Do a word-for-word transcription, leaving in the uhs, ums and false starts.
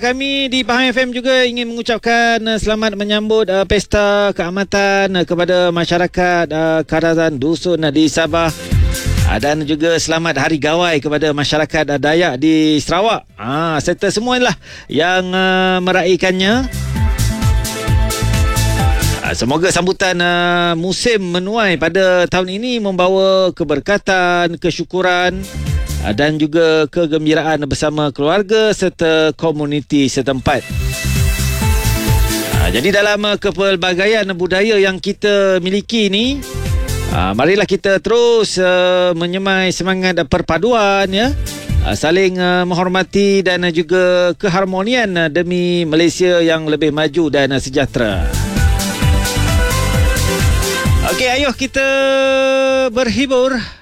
Kami di Pahang F M juga ingin mengucapkan uh, selamat menyambut uh, Pesta Keamatan uh, kepada masyarakat uh, Kadazan Dusun uh, di Sabah. Uh, dan juga selamat Hari Gawai kepada masyarakat uh, Dayak di Sarawak. Uh, serta semualah yang uh, meraikannya. Uh, semoga sambutan uh, musim menuai pada tahun ini membawa keberkatan, kesyukuran dan juga kegembiraan bersama keluarga serta komuniti setempat. Jadi dalam kepelbagaian budaya yang kita miliki ini, marilah kita terus menyemai semangat perpaduan, ya, saling menghormati dan juga keharmonian demi Malaysia yang lebih maju dan sejahtera. Okey, ayuh kita berhibur.